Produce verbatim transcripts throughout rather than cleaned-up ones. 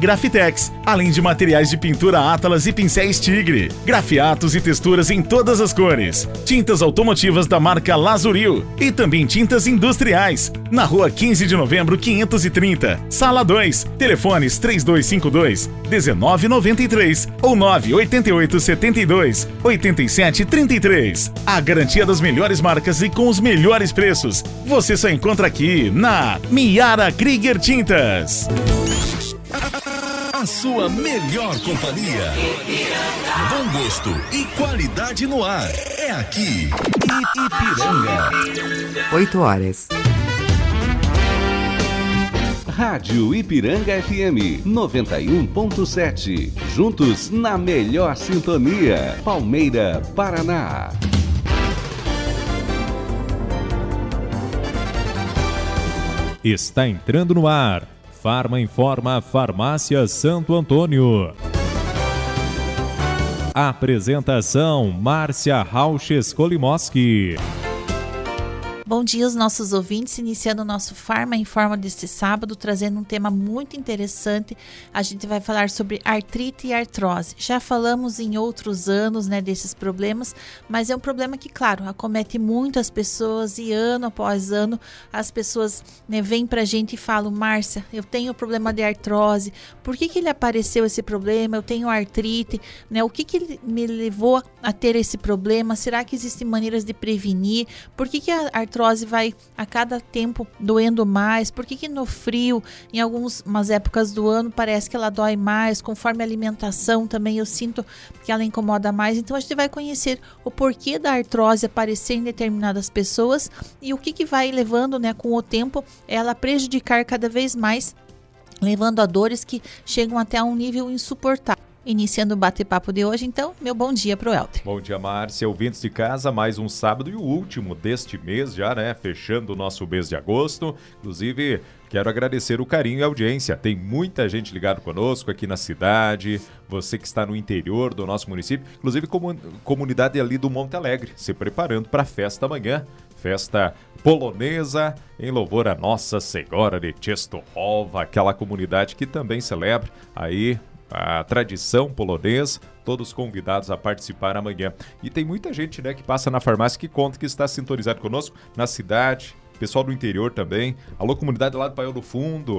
Grafitex, além de materiais de pintura Atlas e pincéis Tigre, grafiatos e texturas em todas as cores, tintas automotivas da marca Lazuril e também tintas industriais. Na rua quinze de novembro, quinhentos e trinta, sala dois, telefones três dois cinco dois, um nove nove três ou nove oito oito sete dois, oito sete três três. A garantia das melhores marcas e com os melhores preços, você só encontra aqui na Miara Krieger Tintas. A sua melhor companhia. Bom gosto e qualidade no ar. É aqui, Ipiranga. oito horas. Rádio Ipiranga F M noventa e um ponto sete. Juntos na melhor sintonia. Palmeira, Paraná. Está entrando no ar. Farma Informa Farmácia Santo Antônio. Apresentação: Márcia Rauches Kolimoski. Bom dia aos nossos ouvintes, iniciando o nosso Farma Informa deste sábado, trazendo um tema muito interessante. A gente vai falar sobre artrite e artrose. Já falamos em outros anos, né, desses problemas, mas é um problema que, claro, acomete muitas pessoas e ano após ano as pessoas, né, vêm pra gente e falam: Márcia, eu tenho problema de artrose, por que que ele apareceu esse problema? Eu tenho artrite, né? O que que me levou a ter esse problema? Será que existem maneiras de prevenir? Por que que a artrose artrose vai a cada tempo doendo mais? Por que que no frio, em algumas épocas do ano, parece que ela dói mais? Conforme a alimentação também eu sinto que ela incomoda mais. Então a gente vai conhecer o porquê da artrose aparecer em determinadas pessoas e o que que vai levando, né, com o tempo, ela a prejudicar cada vez mais, levando a dores que chegam até a um nível insuportável. Iniciando o bate-papo de hoje, então, meu bom dia pro Helder. Bom dia, Márcia, ouvintes de casa, mais um sábado e o último deste mês já, né? Fechando o nosso mês de agosto. Inclusive, quero agradecer o carinho e a audiência. Tem muita gente ligado conosco aqui na cidade, você que está no interior do nosso município, inclusive comun- comunidade ali do Monte Alegre, se preparando para a festa amanhã. Festa polonesa em louvor a Nossa Senhora de Częstochowa, aquela comunidade que também celebra aí a tradição polonesa, todos convidados a participar amanhã. E tem muita gente, né, que passa na farmácia que conta que está sintonizado conosco na cidade, pessoal do interior também. Alô, comunidade lá do Paiol do Fundo.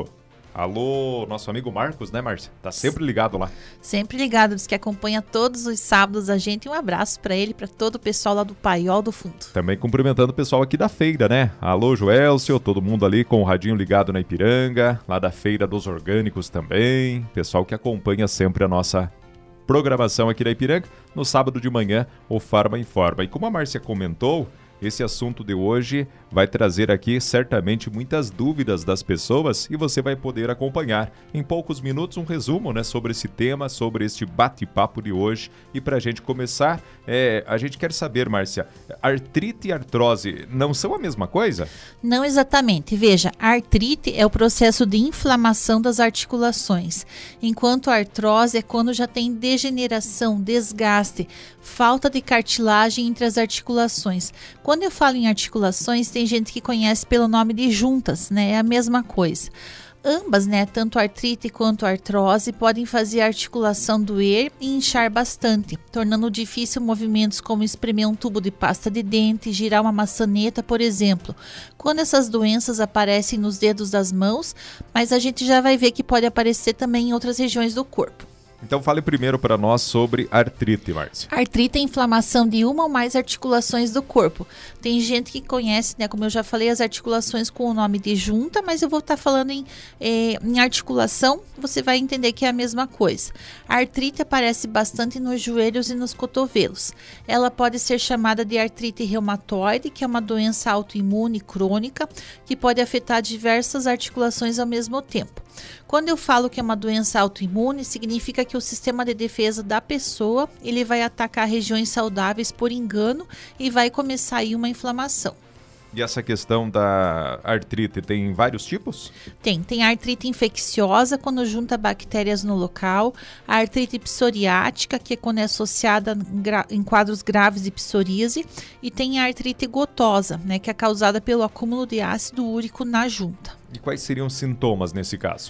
Alô, nosso amigo Marcos, né, Márcia? Tá sempre ligado lá. Sempre ligado, diz que acompanha todos os sábados a gente. Um abraço para ele, para todo o pessoal lá do Paiol do Fundo. Também cumprimentando o pessoal aqui da feira, né? Alô, Joelcio, todo mundo ali com o radinho ligado na Ipiranga, lá da Feira dos Orgânicos também. Pessoal que acompanha sempre a nossa programação aqui da Ipiranga. No sábado de manhã, o Farma Informa. E como a Márcia comentou, esse assunto de hoje vai trazer aqui certamente muitas dúvidas das pessoas e você vai poder acompanhar em poucos minutos um resumo, né, sobre esse tema, sobre este bate-papo de hoje. E para a gente começar, é, a gente quer saber, Márcia, artrite e artrose não são a mesma coisa? Não exatamente. Veja, a artrite é o processo de inflamação das articulações, enquanto a artrose é quando já tem degeneração, desgaste, falta de cartilagem entre as articulações. Quando eu falo em articulações, tem gente que conhece pelo nome de juntas, né? É a mesma coisa. Ambas, né, tanto a artrite quanto a artrose, podem fazer a articulação doer e inchar bastante, tornando difícil movimentos como espremer um tubo de pasta de dente, girar uma maçaneta, por exemplo. Quando essas doenças aparecem nos dedos das mãos, mas a gente já vai ver que pode aparecer também em outras regiões do corpo. Então fale primeiro para nós sobre artrite, Márcia. Artrite é inflamação de uma ou mais articulações do corpo. Tem gente que conhece, né, como eu já falei, as articulações com o nome de junta, mas eu vou estar falando em, eh, em articulação, você vai entender que é a mesma coisa. A artrite aparece bastante nos joelhos e nos cotovelos. Ela pode ser chamada de artrite reumatoide, que é uma doença autoimune crônica, que pode afetar diversas articulações ao mesmo tempo. Quando eu falo que é uma doença autoimune, significa que o sistema de defesa da pessoa, ele vai atacar regiões saudáveis por engano e vai começar aí uma inflamação. E essa questão da artrite tem vários tipos? Tem. Tem a artrite infecciosa, quando junta bactérias no local. A artrite psoriática, que é quando é associada em, gra- em quadros graves de psoríase. E tem a artrite gotosa, né, que é causada pelo acúmulo de ácido úrico na junta. E quais seriam os sintomas nesse caso?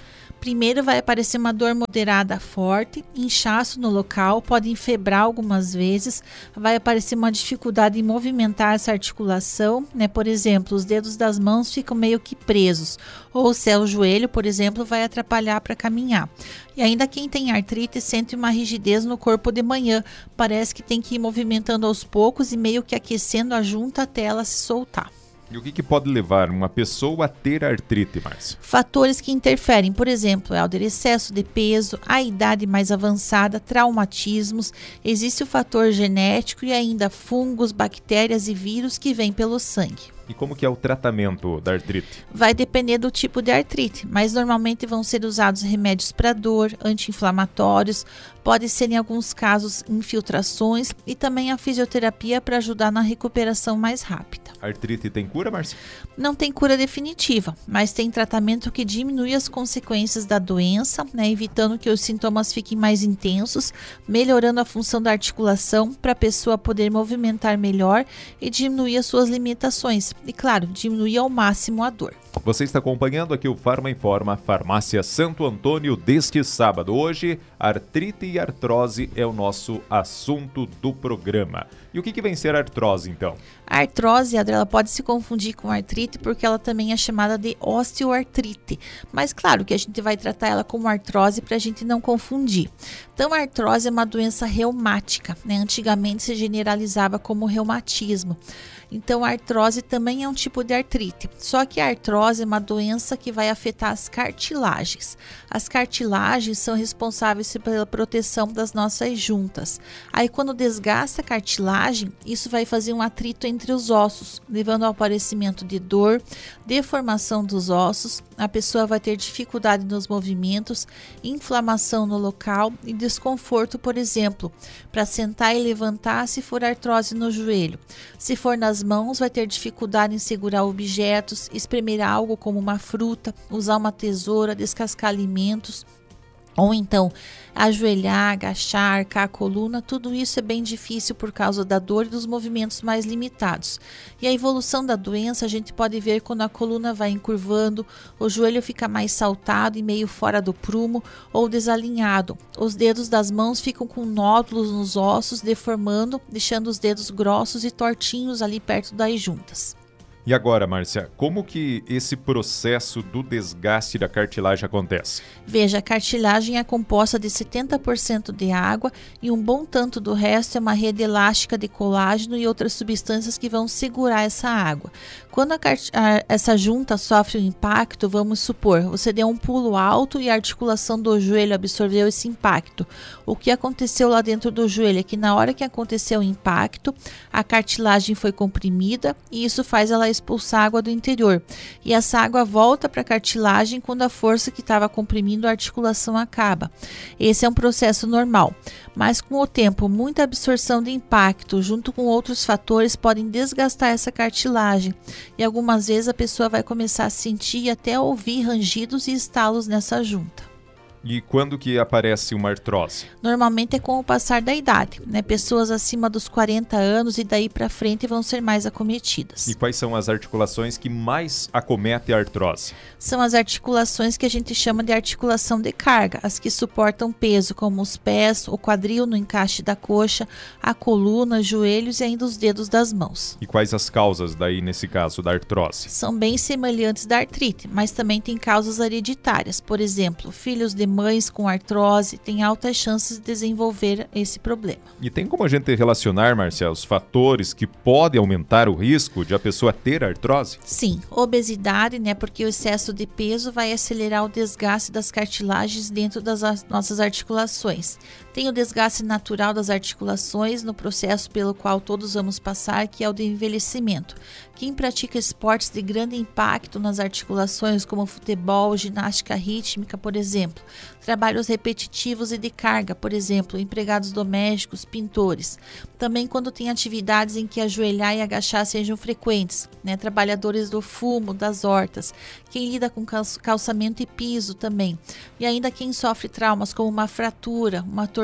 Primeiro vai aparecer uma dor moderada forte, inchaço no local, pode enfebrar algumas vezes, vai aparecer uma dificuldade em movimentar essa articulação, né? Por exemplo, os dedos das mãos ficam meio que presos, ou se é o joelho, por exemplo, vai atrapalhar para caminhar. E ainda quem tem artrite sente uma rigidez no corpo de manhã, parece que tem que ir movimentando aos poucos e meio que aquecendo a junta até ela se soltar. E o que, que pode levar uma pessoa a ter artrite, Márcia? Fatores que interferem, por exemplo, é o excesso de peso, a idade mais avançada, traumatismos, existe o fator genético e ainda fungos, bactérias e vírus que vêm pelo sangue. E como que é o tratamento da artrite? Vai depender do tipo de artrite, mas normalmente vão ser usados remédios para dor, anti-inflamatórios, pode ser em alguns casos infiltrações e também a fisioterapia para ajudar na recuperação mais rápida. A artrite tem cura, Márcia? Não tem cura definitiva, mas tem tratamento que diminui as consequências da doença, né, evitando que os sintomas fiquem mais intensos, melhorando a função da articulação para a pessoa poder movimentar melhor e diminuir as suas limitações. E claro, diminuir ao máximo a dor. Você está acompanhando aqui o Farma Informa Farmácia Santo Antônio deste sábado. Hoje, artrite e artrose é o nosso assunto do programa. E o que, que vem ser artrose, então? A artrose, ela pode se confundir com artrite porque ela também é chamada de osteoartrite. Mas claro que a gente vai tratar ela como artrose para a gente não confundir. Então, a artrose é uma doença reumática, né? Antigamente se generalizava como reumatismo. Então, a artrose também é um tipo de artrite. Só que a artrose é uma doença que vai afetar as cartilagens. As cartilagens são responsáveis pela proteção das nossas juntas. Aí, quando desgasta a cartilagem, isso vai fazer um atrito entre os ossos, levando ao aparecimento de dor, deformação dos ossos, a pessoa vai ter dificuldade nos movimentos, inflamação no local e desconforto, por exemplo, para sentar e levantar se for artrose no joelho. Se for nas mãos, vai ter dificuldade em segurar objetos, espremer algo como uma fruta, usar uma tesoura, descascar alimentos, ou então ajoelhar, agachar, arcar a coluna, tudo isso é bem difícil por causa da dor e dos movimentos mais limitados. E a evolução da doença a gente pode ver quando a coluna vai encurvando, o joelho fica mais saltado e meio fora do prumo ou desalinhado. Os dedos das mãos ficam com nódulos nos ossos, deformando, deixando os dedos grossos e tortinhos ali perto das juntas. E agora, Márcia, como que esse processo do desgaste da cartilagem acontece? Veja, a cartilagem é composta de setenta por cento de água e um bom tanto do resto é uma rede elástica de colágeno e outras substâncias que vão segurar essa água. Quando a cart... a, essa junta sofre um impacto, vamos supor, você deu um pulo alto e a articulação do joelho absorveu esse impacto. O que aconteceu lá dentro do joelho é que na hora que aconteceu o impacto, a cartilagem foi comprimida e isso faz ela expulsar água do interior. E essa água volta para a cartilagem quando a força que estava comprimindo a articulação acaba. Esse é um processo normal. Mas com o tempo, muita absorção de impacto junto com outros fatores podem desgastar essa cartilagem. E algumas vezes a pessoa vai começar a sentir e até ouvir rangidos e estalos nessa junta. E quando que aparece uma artrose? Normalmente é com o passar da idade, né? Pessoas acima dos quarenta anos e daí para frente vão ser mais acometidas. E quais são as articulações que mais acometem a artrose? São as articulações que a gente chama de articulação de carga, as que suportam peso, como os pés, o quadril no encaixe da coxa, a coluna, joelhos e ainda os dedos das mãos. E quais as causas daí, nesse caso, da artrose? São bem semelhantes da artrite, mas também tem causas hereditárias. Por exemplo, filhos de mães com artrose têm altas chances de desenvolver esse problema. E tem como a gente relacionar, Márcia, os fatores que podem aumentar o risco de a pessoa ter artrose? Sim, obesidade, né? Porque o excesso de peso vai acelerar o desgaste das cartilagens dentro das nossas articulações. Tem o desgaste natural das articulações no processo pelo qual todos vamos passar, que é o de envelhecimento. Quem pratica esportes de grande impacto nas articulações, como futebol, ginástica rítmica, por exemplo, trabalhos repetitivos e de carga, por exemplo, empregados domésticos, pintores. Também quando tem atividades em que ajoelhar e agachar sejam frequentes, né? Trabalhadores do fumo, das hortas, quem lida com calçamento e piso também. E ainda quem sofre traumas como uma fratura, uma torção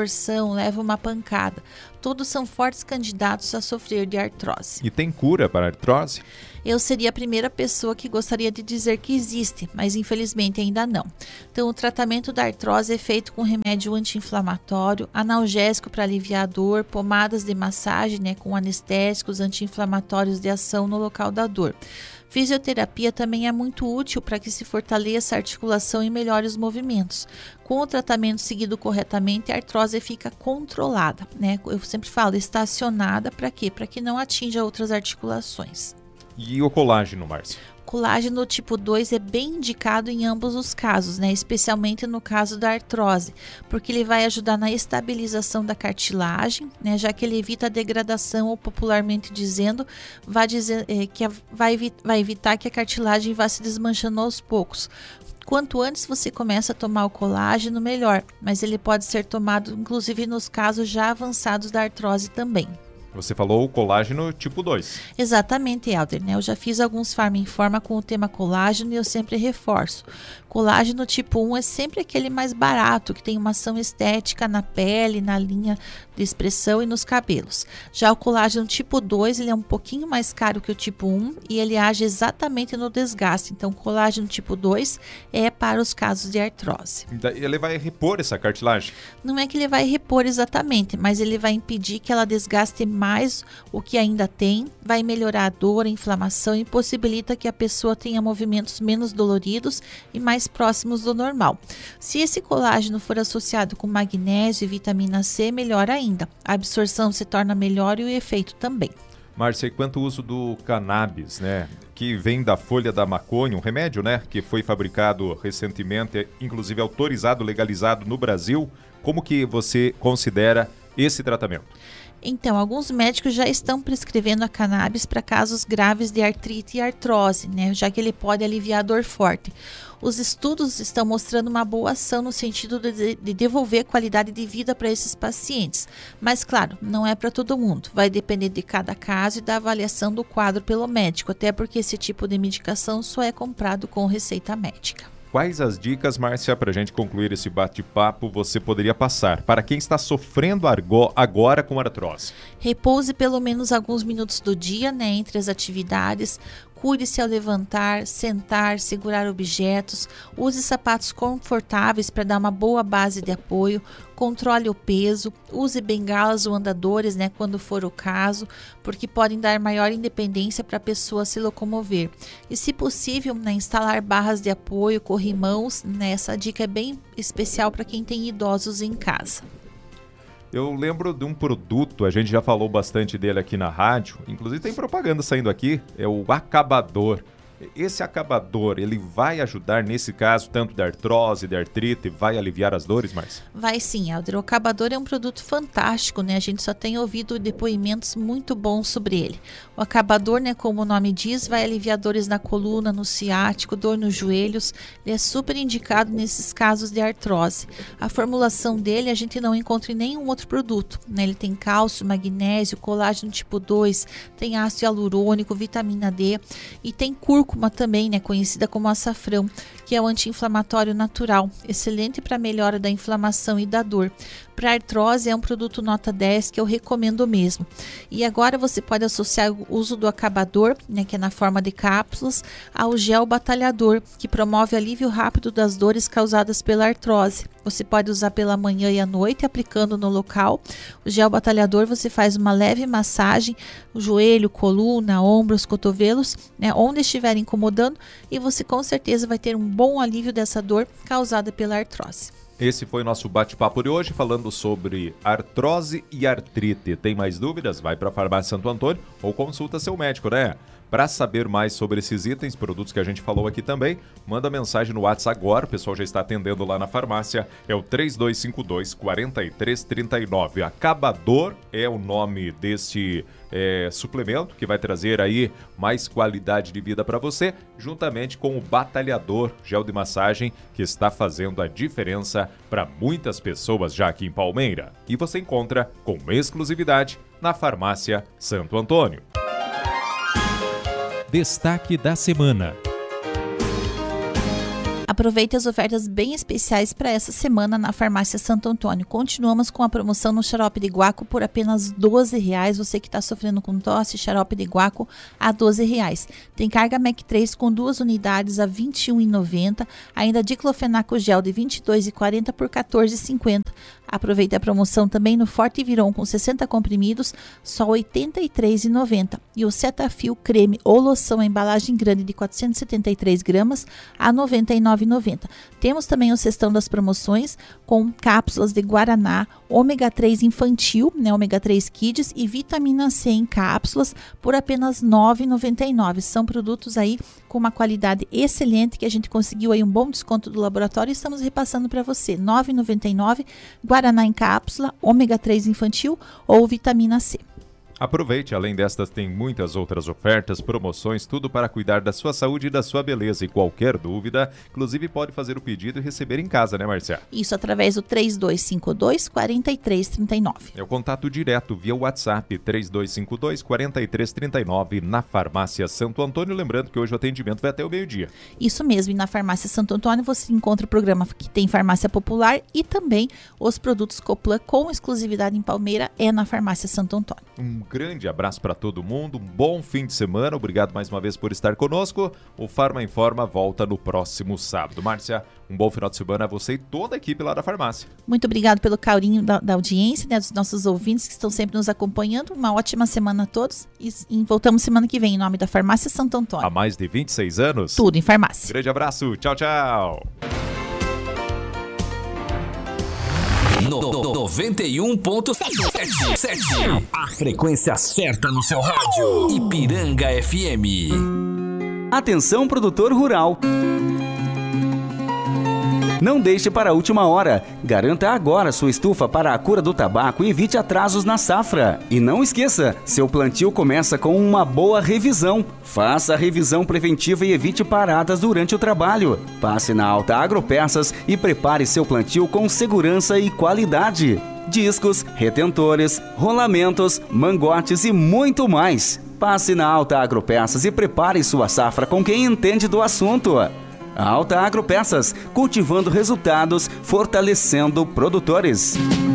torção, leva uma pancada. Todos são fortes candidatos a sofrer de artrose. E tem cura para a artrose? Eu seria a primeira pessoa que gostaria de dizer que existe, mas infelizmente ainda não. Então, o tratamento da artrose é feito com remédio anti-inflamatório, analgésico para aliviar a dor, pomadas de massagem, né, com anestésicos anti-inflamatórios de ação no local da dor. Fisioterapia também é muito útil para que se fortaleça a articulação e melhore os movimentos. Com o tratamento seguido corretamente, a artrose fica controlada, né? Eu sempre falo, estacionada, para quê? Para que não atinja outras articulações. E o colágeno, Márcia? Colágeno tipo dois é bem indicado em ambos os casos, né? Especialmente no caso da artrose, porque ele vai ajudar na estabilização da cartilagem, né? Já que ele evita a degradação, ou popularmente dizendo, vai, dizer, é, que vai, evi- vai evitar que a cartilagem vá se desmanchando aos poucos. Quanto antes você começa a tomar o colágeno, melhor, mas ele pode ser tomado inclusive nos casos já avançados da artrose também. Você falou o colágeno tipo dois. Exatamente, Helder, né? Eu já fiz alguns Farma em Forma com o tema colágeno e eu sempre reforço. Colágeno tipo um é sempre aquele mais barato, que tem uma ação estética na pele, na linha de expressão e nos cabelos. Já o colágeno tipo dois, ele é um pouquinho mais caro que o tipo um e ele age exatamente no desgaste. Então, o colágeno tipo dois é para os casos de artrose. Ele vai repor essa cartilagem? Não é que ele vai repor exatamente, mas ele vai impedir que ela desgaste mais o que ainda tem, vai melhorar a dor, a inflamação e possibilita que a pessoa tenha movimentos menos doloridos e mais próximos do normal. Se esse colágeno for associado com magnésio e vitamina C, melhor ainda. A absorção se torna melhor e o efeito também. Márcia, e quanto ao uso do cannabis, né? Que vem da folha da maconha, um remédio, né? Que foi fabricado recentemente, inclusive autorizado, legalizado no Brasil. Como que você considera esse tratamento? Então, alguns médicos já estão prescrevendo a cannabis para casos graves de artrite e artrose, né? Já que ele pode aliviar a dor forte. Os estudos estão mostrando uma boa ação no sentido de, de devolver qualidade de vida para esses pacientes. Mas, claro, não é para todo mundo. Vai depender de cada caso e da avaliação do quadro pelo médico, até porque esse tipo de medicação só é comprado com receita médica. Quais as dicas, Márcia, para a gente concluir esse bate-papo, você poderia passar para quem está sofrendo agora com artrose? Repouse pelo menos alguns minutos do dia, né, entre as atividades. Cuide-se ao levantar, sentar, segurar objetos. Use sapatos confortáveis para dar uma boa base de apoio. Controle o peso. Use bengalas ou andadores, né, quando for o caso, porque podem dar maior independência para a pessoa se locomover. E, se possível, né, instalar barras de apoio, corrimãos. Né, essa dica é bem especial para quem tem idosos em casa. Eu lembro de um produto, a gente já falou bastante dele aqui na rádio, inclusive tem propaganda saindo aqui, é o acabador. Esse acabador, ele vai ajudar nesse caso, tanto da artrose, da artrite, vai aliviar as dores, Márcia? Vai sim, Helder. O acabador é um produto fantástico, né? A gente só tem ouvido depoimentos muito bons sobre ele. O acabador, né, como o nome diz, vai aliviar dores na coluna, no ciático, dor nos joelhos. Ele é super indicado nesses casos de artrose. A formulação dele a gente não encontra em nenhum outro produto, né? Ele tem cálcio, magnésio, colágeno tipo dois, tem ácido hialurônico, vitamina D e tem cúrcuma também, né, conhecida como açafrão, que é o anti-inflamatório natural, excelente para a melhora da inflamação e da dor. Para artrose é um produto nota dez que eu recomendo mesmo. E agora você pode associar o uso do acabador, né, que é na forma de cápsulas, ao gel batalhador, que promove alívio rápido das dores causadas pela artrose. Você pode usar pela manhã e à noite, aplicando no local. O gel batalhador você faz uma leve massagem, o joelho, coluna, ombros, cotovelos, né, onde estiver incomodando, e você com certeza vai ter um bom alívio dessa dor causada pela artrose. Esse foi o nosso bate-papo de hoje, falando sobre artrose e artrite. Tem mais dúvidas? Vai para a Farmácia Santo Antônio ou consulta seu médico, né? Para saber mais sobre esses itens, produtos que a gente falou aqui também, manda mensagem no WhatsApp agora, o pessoal já está atendendo lá na farmácia, é o três dois cinco dois, quatro três três nove. Acabador é o nome deste é, suplemento que vai trazer aí mais qualidade de vida para você, juntamente com o Batalhador, gel de massagem, que está fazendo a diferença para muitas pessoas já aqui em Palmeira. E você encontra com exclusividade na Farmácia Santo Antônio. Destaque da semana. A Aproveite as ofertas bem especiais para essa semana na Farmácia Santo Antônio. Continuamos com a promoção no xarope de guaco por apenas doze reais. Você que está sofrendo com tosse, xarope de guaco a doze reais. Tem carga M E C três com duas unidades a vinte e um reais e noventa centavos. Ainda diclofenaco gel de vinte e dois reais e quarenta centavos por quatorze reais e cinquenta centavos. Aproveite a promoção também no Forte Viron com sessenta comprimidos, só oitenta e três reais e noventa centavos. E o Cetafil creme ou loção em embalagem grande de quatrocentos e setenta e três gramas a noventa e nove reais e noventa centavos. Temos também o cestão das promoções com cápsulas de Guaraná, ômega três infantil, né, ômega três Kids e vitamina C em cápsulas por apenas nove reais e noventa e nove centavos. São produtos aí com uma qualidade excelente que a gente conseguiu aí um bom desconto do laboratório e estamos repassando para você. nove reais e noventa e nove centavos, Guaraná em cápsula, ômega três infantil ou vitamina C. Aproveite, além destas tem muitas outras ofertas, promoções, tudo para cuidar da sua saúde e da sua beleza. E qualquer dúvida, inclusive pode fazer o pedido e receber em casa, né, Márcia? Isso através do três dois cinco dois, quatro três três nove. É o contato direto via WhatsApp três dois cinco dois, quatro três três nove na Farmácia Santo Antônio. Lembrando que hoje o atendimento vai até o meio-dia. Isso mesmo, e na Farmácia Santo Antônio você encontra o programa que tem farmácia popular e também os produtos Coplan com exclusividade em Palmeira é na Farmácia Santo Antônio. Um grande abraço para todo mundo, um bom fim de semana, obrigado mais uma vez por estar conosco. O Farma Informa volta no próximo sábado. Márcia, um bom final de semana a você e toda a equipe lá da farmácia. Muito obrigado pelo carinho da, da audiência, né, dos nossos ouvintes que estão sempre nos acompanhando. Uma ótima semana a todos e, e voltamos semana que vem em nome da Farmácia Santo Antônio. Há mais de vinte e seis anos. Tudo em farmácia. Grande abraço, tchau, tchau. No, no, noventa e um ponto sete. A frequência certa no seu rádio. Ipiranga F M. Atenção, produtor rural. Não deixe para a última hora. Garanta agora sua estufa para a cura do tabaco e evite atrasos na safra. E não esqueça, seu plantio começa com uma boa revisão. Faça a revisão preventiva e evite paradas durante o trabalho. Passe na Alta Agropeças e prepare seu plantio com segurança e qualidade. Discos, retentores, rolamentos, mangotes e muito mais. Passe na Alta Agropeças e prepare sua safra com quem entende do assunto. A Alta Agropeças, cultivando resultados, fortalecendo produtores.